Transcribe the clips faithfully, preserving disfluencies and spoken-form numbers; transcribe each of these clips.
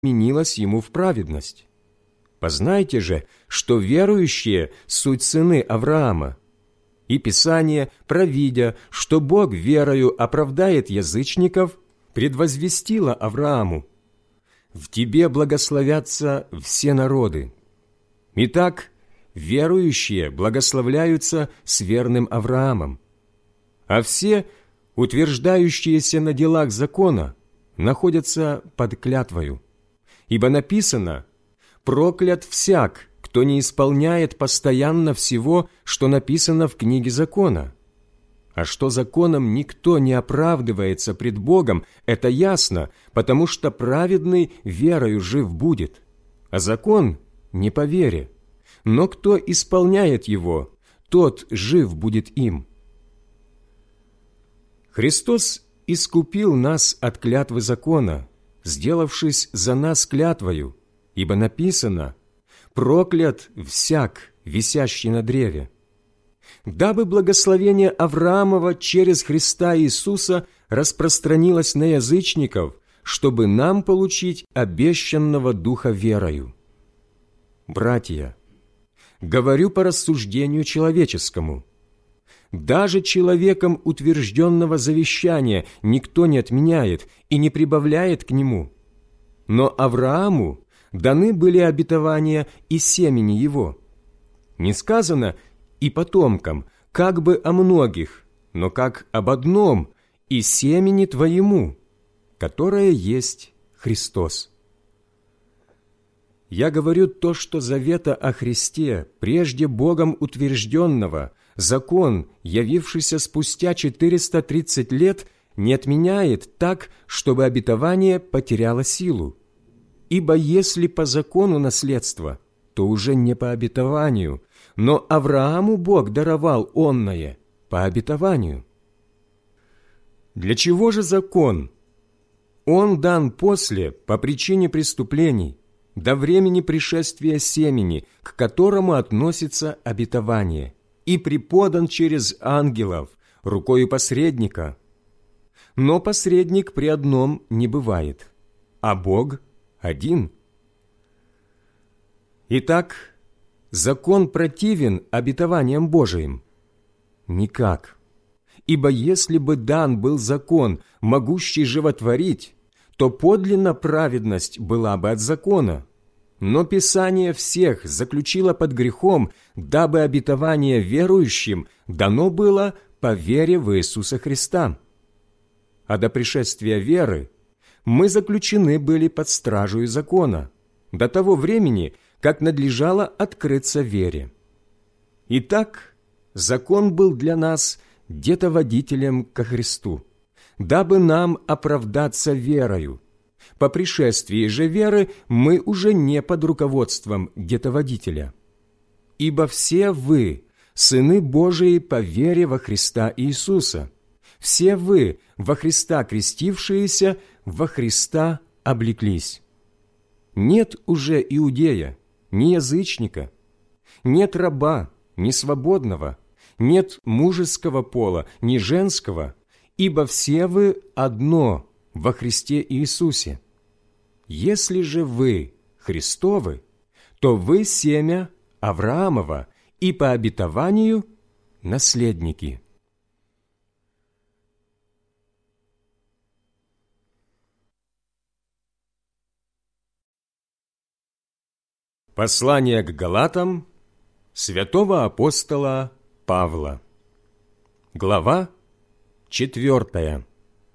менилось ему в праведность. Познайте же, что верующие – суть сыны Авраама. И Писание, провидя, что Бог верою оправдает язычников, предвозвестило Аврааму: «В тебе благословятся все народы». Итак, верующие благословляются с верным Авраамом, а все, утверждающиеся на делах закона, находятся под клятвою. Ибо написано: «Проклят всяк, кто не исполняет постоянно всего, что написано в книге закона». А что законом никто не оправдывается пред Богом, это ясно, потому что праведный верою жив будет, а закон не по вере. Но кто исполняет его, тот жив будет им. Христос искупил нас от клятвы закона, сделавшись за нас клятвою, ибо написано: «Проклят всяк, висящий на древе», дабы благословение Авраамова через Христа Иисуса распространилось на язычников, чтобы нам получить обещанного Духа верою. Братья, говорю по рассуждению человеческому. Даже человеком утвержденного завещания никто не отменяет и не прибавляет к нему. Но Аврааму даны были обетования и семени его. Не сказано «и потомкам», как бы о многих, но как об одном, и семени твоему, которое есть Христос. Я говорю то, что завета о Христе, прежде Богом утвержденного, закон, явившийся спустя четыреста тридцать лет, не отменяет так, чтобы обетование потеряло силу. Ибо если по закону наследство, то уже не по обетованию, но Аврааму Бог даровал онное по обетованию. Для чего же закон? Он дан после, по причине преступлений, до времени пришествия семени, к которому относится обетование, и преподан через ангелов, рукою посредника. Но посредник при одном не бывает, а Бог один. Итак, закон противен обетованиям Божиим? Никак. Ибо если бы дан был закон, могущий животворить, то подлинно праведность была бы от закона. Но Писание всех заключило под грехом, дабы обетование верующим дано было по вере в Иисуса Христа. А до пришествия веры мы заключены были под стражей закона, до того времени, как надлежало открыться вере. Итак, закон был для нас детоводителем ко Христу, дабы нам оправдаться верою. По пришествии же веры мы уже не под руководством детоводителя. Ибо все вы, сыны Божии по вере во Христа Иисуса, все вы, во Христа крестившиеся, во Христа облеклись. Нет уже иудея, ни язычника, нет раба, ни свободного, нет мужеского пола, ни женского, ибо все вы одно во Христе Иисусе. Если же вы Христовы, то вы семя Авраамова и по обетованию наследники. Послание к Галатам святого апостола Павла. Глава четвертая.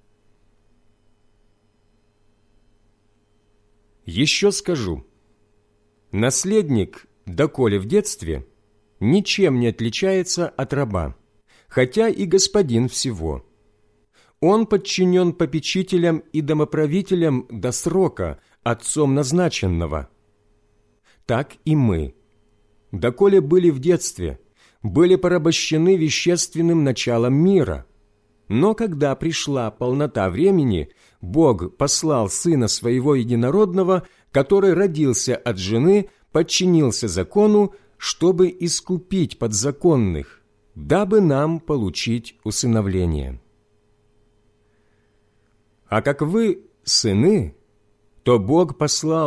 Еще скажу, наследник, доколе в детстве, ничем не отличается от раба, хотя и господин всего. Он подчинен попечителям и домоправителям до срока, отцом назначенного. Так и мы, доколе были в детстве, были порабощены вещественным началом мира. Но когда пришла полнота времени, Бог послал Сына Своего Единородного, который родился от жены, подчинился закону, чтобы искупить подзаконных, дабы нам получить усыновление. А как вы сыны, то Бог послал